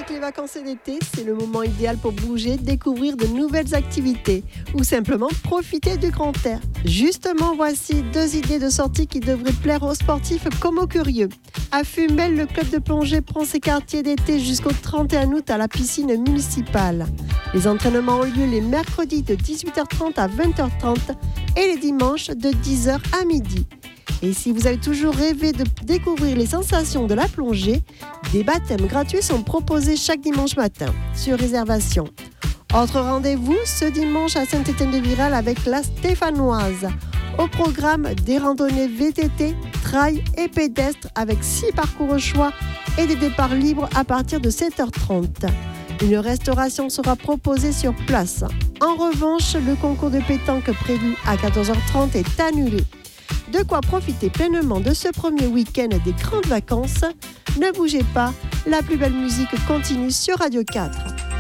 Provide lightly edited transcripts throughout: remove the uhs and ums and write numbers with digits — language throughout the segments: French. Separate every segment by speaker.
Speaker 1: Avec les vacances d'été, c'est le moment idéal pour bouger, découvrir de nouvelles activités ou simplement profiter du grand air. Justement, voici 2 idées de sortie qui devraient plaire aux sportifs comme aux curieux. À Fumel, le club de plongée prend ses quartiers d'été jusqu'au 31 août à la piscine municipale. Les entraînements ont lieu les mercredis de 18h30 à 20h30 et les dimanches de 10h à midi. Et si vous avez toujours rêvé de découvrir les sensations de la plongée, des baptêmes gratuits sont proposés chaque dimanche matin, sur réservation. Autre rendez-vous, ce dimanche à Saint-Étienne-de-Viral avec la Stéphanoise. Au programme, des randonnées VTT, trail et pédestres avec 6 parcours au choix et des départs libres à partir de 7h30. Une restauration sera proposée sur place. En revanche, le concours de pétanque prévu à 14h30 est annulé. De quoi profiter pleinement de ce premier week-end des grandes vacances. Ne bougez pas, la plus belle musique continue sur Radio 4.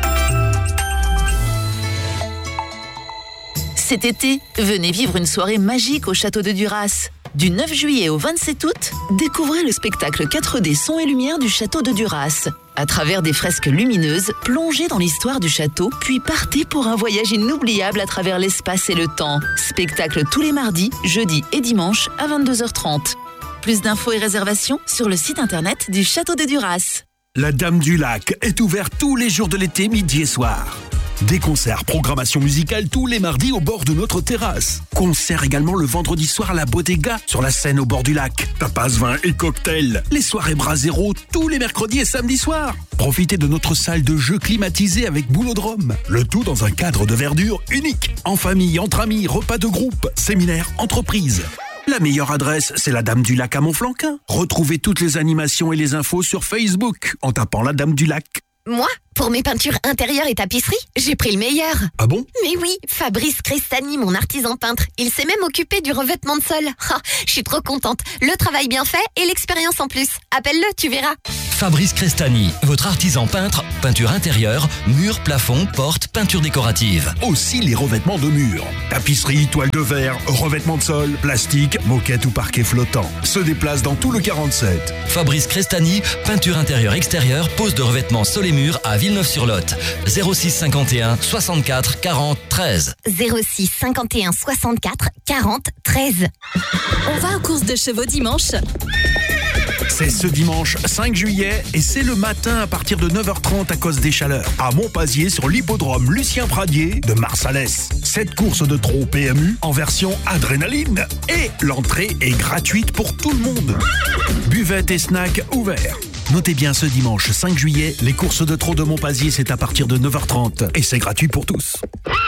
Speaker 2: Cet été, venez vivre une soirée magique au château de Duras. Du 9 juillet au 27 août, découvrez le spectacle 4D son et lumière du château de Duras. À travers des fresques lumineuses, plongez dans l'histoire du château, puis partez pour un voyage inoubliable à travers l'espace et le temps. Spectacle tous les mardis, jeudis et dimanches à 22h30. Plus d'infos et réservations sur le site internet du château de Duras.
Speaker 3: La Dame du Lac est ouverte tous les jours de l'été, midi et soir. Des concerts, programmation musicale tous les mardis au bord de notre terrasse. Concert également le vendredi soir à la Bodega, sur la scène au bord du lac. Tapas, vin et cocktails. Les soirées Brasero tous les mercredis et samedis soirs. Profitez de notre salle de jeu climatisée avec boulodrome. Le tout dans un cadre de verdure unique. En famille, entre amis, repas de groupe, séminaires, entreprises. La meilleure adresse, c'est la Dame du Lac à Montflanquin. Retrouvez toutes les animations et les infos sur Facebook en tapant la Dame du Lac.
Speaker 4: Moi, pour mes peintures intérieures et tapisseries, j'ai pris le meilleur.
Speaker 3: Ah bon?
Speaker 4: Mais oui, Fabrice Crestani, mon artisan peintre. Il s'est même occupé du revêtement de sol. Je suis trop contente. Le travail bien fait et l'expérience en plus. Appelle-le, tu verras.
Speaker 5: Fabrice Crestani, votre artisan peintre, peinture intérieure, murs, plafonds, portes, peinture décorative.
Speaker 3: Aussi les revêtements de murs. Tapisserie, toile de verre, revêtement de sol, plastique, moquette ou parquet flottant. Se déplace dans tout le 47.
Speaker 5: Fabrice Crestani, peinture intérieure extérieure, pose de revêtements sol et murs à Villeneuve-sur-Lot. 06 51 64 40 13.
Speaker 4: 06 51 64 40 13.
Speaker 6: On va aux courses de chevaux dimanche.
Speaker 3: C'est ce dimanche 5 juillet et c'est le matin à partir de 9h30 à cause des chaleurs. À Montpazier sur l'hippodrome Lucien Pradier de Marsalès. Cette course de trot PMU en version adrénaline. Et l'entrée est gratuite pour tout le monde. Buvette et snacks ouverts. Notez bien ce dimanche 5 juillet, les courses de trot de Montpazier c'est à partir de 9h30 et c'est gratuit pour tous.